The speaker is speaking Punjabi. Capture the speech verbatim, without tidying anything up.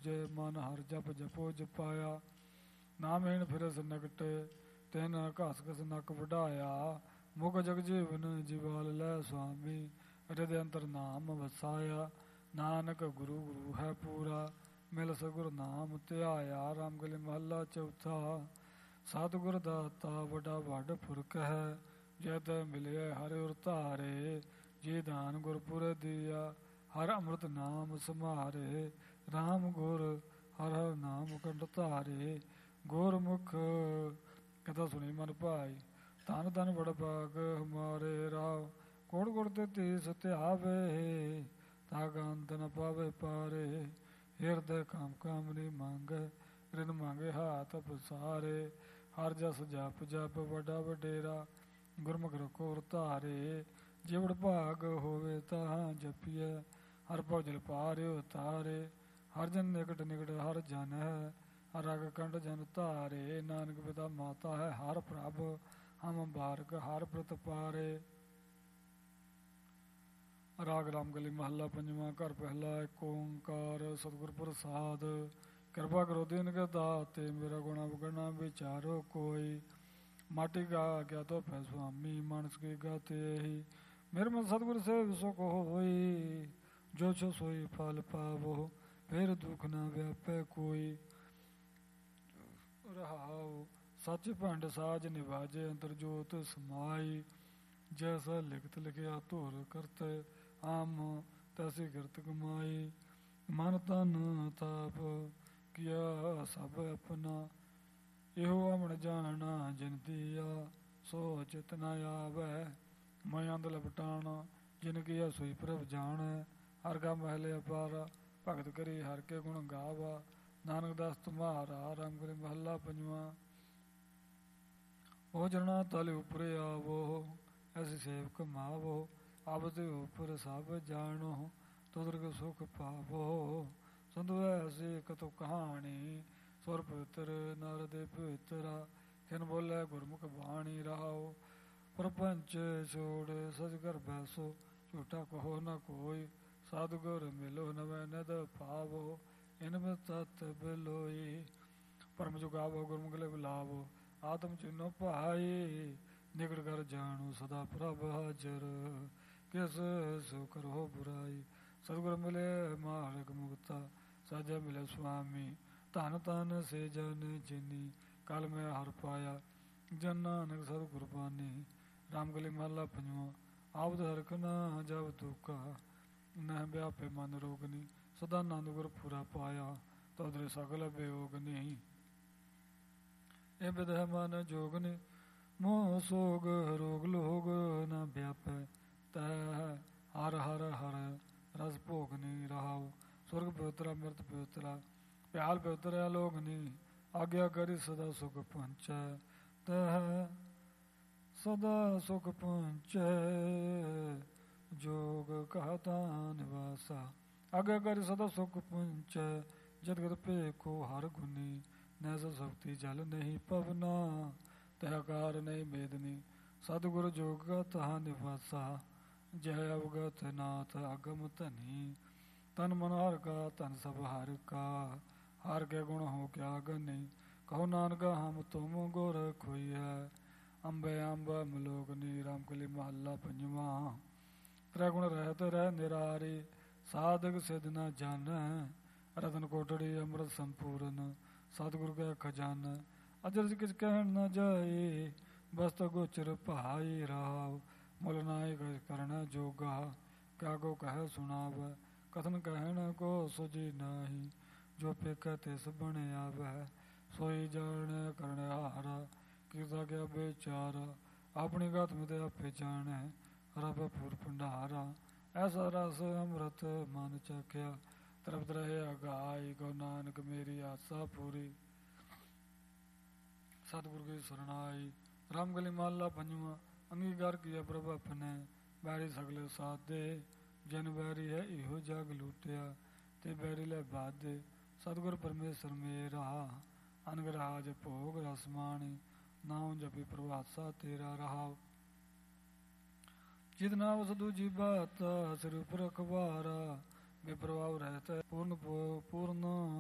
ਦੂਜੇ ਮਨ ਹਰ ਜਪ ਜਪੋ ਜਪਾਇਆ। ਨਾਮਹੀਣ ਫਿਰਸ ਨਕਟ ਤਿਨ ਘਸ ਘਸ ਨਕ ਵਢਾਇਆ। ਮੁਖ ਜਗ ਜੀਵਨ ਜੀਵਾਲ ਲੈ ਸੁਆਮੀ ਹਿਰਦੇ ਅੰਤਰ ਨਾਮ ਵਸਾਇਆ। ਨਾਨਕ ਗੁਰੂ ਗੁਰੂ ਹੈ ਪੂਰਾ ਮਿਲ ਸਗੁਰ ਨਾਮ ਧਿਆਇਆ। ਰਾਮ ਗਲੀ ਮਹੱਲਾ ਚੌਥਾ। ਸਤਿਗੁਰ ਦਾਤਾ ਵੱਡਾ ਵੱਡ ਪੁਰਖ ਹੈ ਜੈ ਤੈ ਮਿਲਿਆ ਹਰਿ ਉਰ ਧਾਰੇ। ਜੇ ਦਾਨ ਗੁਰਪੁਰ ਦੀਆ ਹਰ ਅੰਮ੍ਰਿਤ ਨਾਮ ਸਮਾਰੇ। ਰਾਮ ਗੁਰ ਹਰ ਹਰ ਨਾਮ ਕੰਠ ਧਾਰੇ। ਗੁਰਮੁਖ ਕਥਾ ਸੁਣੀ ਮਨ ਭਾਈ ਧਨ ਧਨ ਬੜ ਭਾਗ ਹਮਾਰੇ। ਰਾਵ ਕੋੜ ਕੋੜ ਤੇ ਤੀਸ ਧਿਆਵੇ ਤਾ ਗੰਤ ਨ ਪਾਵੇ ਪਾਰੇ। ਹਿਰਦੇ ਕਾਮ ਕਾਮਨੀ ਮੰਗੈ ਰਿਨ ਮੰਗੇ ਹਾਥ ਪਸਾਰੇ। ਹਰ ਜਸ ਜਪ ਜਪ ਵੱਡਾ ਵਡੇਰਾ ਗੁਰਮੁਖ ਰਖੋ ਉਰ ਧਾਰੇ। ਜਿਵੜ ਭਾਗ ਹੋਵੇ ਤਾਂ ਜਪੀਐ ਹਰ ਭਉ ਪਾਰਿਓ ਤਾਰੇ। ਹਰ ਜਨ ਨਿਕਟ ਨਿਕਟ ਹਰ ਜਨ ਹੈ ਹਰ ਰਗ ਕੰਠ ਜਨ ਧਾਰੇ। ਨਾਨਕ ਪਿਤਾ ਮਾਤਾ ਹੈ ਹਰ ਪ੍ਰਭ ਹਮ ਬਾਰਕ ਹਰ ਪ੍ਰਤ ਪਾਰੇ। ਰਾਗ ਰਾਮ ਗਲੀ ਮਹੱਲਾ ਪੰਜਵਾਂ। ਘਰ ਪਹਿਲਾ ਏਕ ਓਂਕਾਰ ਸਤਿਗੁਰ ਪ੍ਰਸਾਦ। ਕਿਰਪਾ ਕਰੋ ਦੀਨ ਕੇ ਦਾਤੇ ਮੇਰਾ ਗੁਣਾ ਵਗਣਾ ਵਿਚਾਰੋ ਕੋਈ। ਮਾਟੀ ਗਾ ਗਿਆ ਤੋ ਪੈ ਸੁਆਮੀ ਮਾਨਸ ਕੀ ਗਾਤੇ ਹੀ। ਮੇਰੇ ਮਨ ਸਤਿਗੁਰ ਸੇਵ ਸੁਖ ਹੋਈ ਜੋ ਛੋ ਸੋਈ ਫਲ ਪਾਵੋ ਫਿਰ ਦੁਖ ਨਾ ਵਿਆਪੈ ਕੋਈ। ਰਹਾਉ ਸੱਚ ਭੰਡ ਸਾਜ ਨਿਵਾਜੇ ਅੰਤਰ ਜੋਤ ਸਮਾਈ। ਜੈਸਾ ਲਿਖਤ ਲਿਖਿਆ ਧੁਰ ਕਰਤੇ ਆਮ ਤੈਸੀ ਕਿਰਤ ਕਮਾਈ। ਮਨ ਤਨ ਤਾਪ ਕੀਆ ਸਭ ਆਪਣਾ ਇਹੋ ਅਮਣ ਜਾਣਾ ਜਿਨ ਦੀਆ ਸੋ ਚਿਤ ਨ ਆਵੈ। ਮੈਂ ਅੰਧ ਲਪਟਾਣਾ ਜਿਨ ਕੀਆ ਸੋਈ ਪ੍ਰਭ ਜਾਣੈ। ਹਰ ਕਾ ਮਹਿਲੇ ਅਪਾਰਾ ਭਗਤ ਕਰੀ ਹਰ ਕੇ ਗੁਣ ਗਾਵਾ। ਨਾਨਕ ਦਾਸ ਤੁਮਾਰਾ ਰਾਮ ਗਲੀ ਮਹੱਲਾ ਪੰਜਵਾਂ। ਉਹ ਜਣਾ ਤਲ ਉਪਰੇ ਆਵੋ ਐਸੀ ਸੇਵਕ ਮਾਵੋ। ਆਪ ਤੇ ਉਪਰ ਸਭ ਜਾਣੋ ਤੁਦਰਕ ਸੁਖ ਪਾਵੋ। ਸੰਧੂ ਐਸੀ ਕਤੁ ਕਹਾਣੀ ਸੁਰ ਪਵਿੱਤਰ ਨਰ ਦੇ ਪਵਿੱਤਰਾ। ਖਿਨ ਬੋਲੇ ਗੁਰਮੁਖ ਬਾਣੀ ਰਹਾਓ। ਪ੍ਰਪੰਚ ਛੋੜ ਸਜ ਘਰ ਬੈਸੋ ਝੂਠਾ ਕਹੋ ਨਾ ਕੋਈ। ਸਤਿਗੁਰ ਮਿਲੋ ਨਵੈ ਨਿਧ ਪਾਵੋ ਇਨ ਮੈਂ ਤਤ ਬਿਲੋਈ। ਪਰਮ ਜੁਗਾਵੋ ਗੁਰਮੁਖ ਲੈ ਬੁਲਾਵੋ ਆਤਮ ਚਿੰਨੋ ਭਾਈ। ਨਿਕਟ ਕਰ ਜਾਣੋ ਸਦਾ ਪ੍ਰਭ ਹਾਜ਼ਰ ਕਿਸ ਸੋ ਕਰੋ ਬੁਰਾਈ। ਸਤਿਗੁਰ ਮਿਲੇ ਮਾਲਕ ਮੁਕਤਾ ਸਾਜਾ ਮਿਲੇ ਸੁਆਮੀ। ਧਨ ਧਨ ਸੇ ਜਨ ਜਿਨੀ ਕਲ ਮੈਂ ਹਰ ਪਾਇਆ। ਜਨ ਨਾਨਕ ਸਤਿ ਕੁਰਬਾਨੀ। ਰਾਮ ਗਲੀ ਮਹੱਲਾ ਪੰਜਵਾਂ। ਆਵਦ ਹਰਖ ਨਾ ਜਬ ਤੁਕਾ ਨਹਿ ਵਿਆਪੇ ਮਨ ਰੋਗਨੀ। ਸਦਾ ਆਨੰਦ ਗੁਰ ਪੂਰਾ ਪਾਇਆ ਤਦਰੇ ਸਗਲ ਬਿਯੋਗਨੀ। ਇਹ ਵਿਦਹ ਮਨ ਜੋਗਨੀ ਮੋਹ ਸੋਗ ਰੋਗ ਲੋਗ ਨ ਵਿਆਪੈ। ਤੈ ਹਰ ਹਰ ਹਰ ਰਸ ਭੋਗਨੀ ਰਹਾਉ। ਸੁਰਗ ਪਵਿੱਤਰਾ ਮਿਰਤ ਪਵਿੱਤਰਾ ਪਿਆਲ ਪਵਿੱਤਰ ਲੋਗਨੀ। ਆਗਿਆ ਕਰੀ ਸਦਾ ਸੁਖ ਪਹੁੰਚੈ ਤੈ ਸਦਾ ਸੁਖ ਪਹੁੰਚੈ। ਜੋਗ ਕਹਤਾ ਨਿਵਾਸਾ ਆਗਿਆ ਕਰੀ ਸਦਾ ਸੁਖ ਪਹੁੰਚੈ। ਜਦ ਗਤ ਭੇਖੋ ਹਰ ਗੁਨੀ ਨੈਸ ਸ਼ਕਤੀ ਜਲ ਨਹੀਂ ਪਵਨਾ। ਤੈ ਆਕਾਰ ਨਹੀਂ ਮੇਦਨੀ ਸਤਿਗੁਰ ਜੋਗ ਤਹਾ ਨਿਵਾਸਾ। ਜੈ ਅਵਗਤ ਨਾਥ ਅਗਮ ਧਨੀ ਤਨ ਮਨ ਹਰ ਕਾ ਧਨ ਸਭ ਹਰ ਕਾ। ਹਰ ਕੇ ਗੁਣ ਹੋ ਕਿਆ ਗਨੀ ਕਹੋ ਨਾਨਕ ਹਮ ਤੁਮ ਗੁਰ ਖੋਈ ਹੈ। ਅੰਬੇ ਅੰਬ ਮਲੋਗਨੀ। ਰਾਮ ਕਲੀ ਮਹੱਲਾ ਪੰਜਵਾਂ। ਤ੍ਰੈ ਗੁਣ ਰਹਿਤ ਰਹਿ ਨਿਰਾਰੀ ਸਾਧਕ ਸਿਧ ਨ ਜਾਣੈ। ਰਤਨ ਕੋਟੜੀ ਅੰਮ੍ਰਿਤ ਸੰਪੂਰਨ ਸਤਿਗੁਰ ਕੈ ਖਜ਼ਾਨਾ। ਅਜਰਜ ਕਿਛ ਕਹਿਣ ਨ ਜਾਏ ਬਸਤ ਗੋਚਰ ਭਾਈ। ਰਾਵ ਮੁਲ ਨਾਇ ਕਛ ਕਰਣਾ ਜੋਗਾ ਕਿਆ ਕੋ ਕਹਿ ਸੁਣਾਵੈ। ਕਥਨ ਕਹਿਣ ਕੋ ਸੁਝੀ ਨਾਹੀ ਜੋ ਪੇਖੈ ਤਿਸ ਬਣ ਆਵੈ। ਸੋਈ ਜਾਣੈ ਕਰਣ ਹਾਰਾ ਕੀਤਾ ਗਿਆ ਬੇਚਾਰਾ। ਆਪਣੀ ਗਤ ਮਿਤ ਆਪੇ ਜਾਣੈ ਰੱਬ ਪੂਰ ਭੰਡਾਰਾ। ਐਸਾ ਰਸ ਅੰਮ੍ਰਿਤ ਮਨ ਚਖਿਆ ਤ੍ਰਿਪਤ ਰਹੇ ਅਗਾਈ। ਕਹੋ ਨਾਨਕ ਮੇਰੀ ਆਸਾ ਪੂਰੀ ਸਤਿਗੁਰ ਕੀ ਸਰਣਾਈ। ਰਾਮ ਗਲੀ ਮਹੱਲਾ ਪੰਜਵਾਂ। ਅੰਗੀਕਾਰ ਕੀਆ ਪ੍ਰਭ ਆਪਣੇ ਬੈਰੀ ਸਗਲੇ ਸਾਧੇ। ਜਨ ਬੈਰੀ ਹੈ ਇਹੋ ਜਗ ਲੂਟਿਆ ਤੇ ਬੈਰੀ ਲੈ ਬਾਧੇ। ਸਤਿਗੁਰ ਪਰਮੇਸ਼ਰ ਮੇਰਾ ਅਨਗਰਾਜ ਭੋਗ ਰਸਮਾਣੀ। ਨਾਉ ਜਪੀ ਪ੍ਰਭਾਸਾ ਤੇਰਾ ਰਹਾਉ। ਜਿਤ ਨਾਮ ਸਦੂ ਜੀ ਬਾਤ ਸਿਰ ਉਪਰ ਅਖਬਾਰਾ। ਬੇਪਰਵਾਹ ਰਹਿਤ ਪੂਰਨ ਪੂਰਨ